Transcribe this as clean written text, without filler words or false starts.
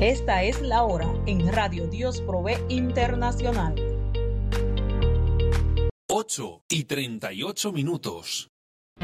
Esta es la hora en Radio Dios Provee Internacional. 8:38.